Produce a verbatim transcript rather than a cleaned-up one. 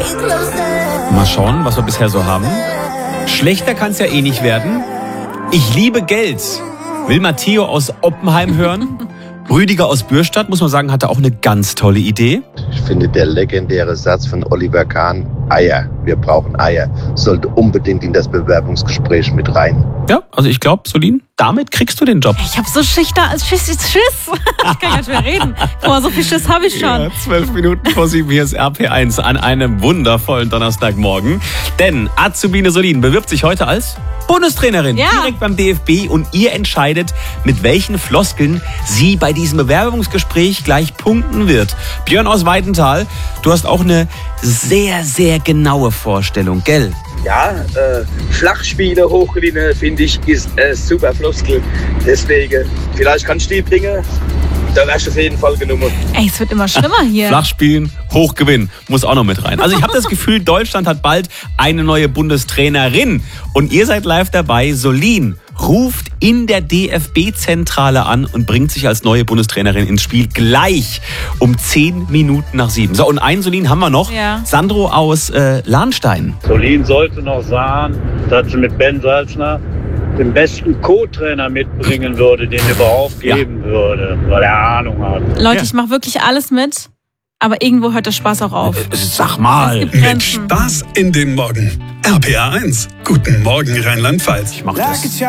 Mal schauen, was wir bisher so haben. Schlechter kann es ja eh nicht werden. Ich liebe Geld. Will Matteo aus Oppenheim hören? Rüdiger aus Bürstadt, muss man sagen, hatte auch eine ganz tolle Idee. Ich finde, der legendäre Satz von Oliver Kahn, Eier, wir brauchen Eier, sollte unbedingt in das Bewerbungsgespräch mit rein. Ja, also ich glaube, Solin, damit kriegst du den Job. Ich habe so Schiss, da, Schiss, Schiss. Ich kann ja nicht mehr reden. Boah, so viel Schiss habe ich schon. Ja, zwölf Minuten vor sieben, hier ist R P eins an einem wundervollen Donnerstagmorgen. Denn Azubine Solin bewirbt sich heute als Bundestrainerin, ja. direkt beim D F B, und ihr entscheidet, mit welchen Floskeln sie bei diesem Bewerbungsgespräch gleich punkten wird. Björn aus Weidenthal, du hast auch eine sehr, sehr genaue Vorstellung, gell? Ja, äh, Flachspiele hochgewinnen, finde ich, ist äh, super Floskel. Deswegen, vielleicht kannst du die bringen. Da wärst du auf jeden Fall genommen. Ey, es wird immer schlimmer hier. Flachspielen, hochgewinnen, muss auch noch mit rein. Also ich habe das Gefühl, Deutschland hat bald eine neue Bundestrainerin. Und ihr seid live dabei. Solin ruft in der D F B-Zentrale an und bringt sich als neue Bundestrainerin ins Spiel gleich um zehn Minuten nach sieben. So, und einen Solin haben wir noch. Ja. Sandro aus äh, Lahnstein. Solin sollte noch sagen, dass sie mit Ben Salzner den besten Co-Trainer mitbringen würde, den er überhaupt geben ja. würde, weil er Ahnung hat. Leute, Ja. ich mache wirklich alles mit, aber irgendwo hört der Spaß auch auf. Sag mal. Mit Spaß in den Morgen. R P R eins. Guten Morgen, Rheinland-Pfalz. Ich mach das.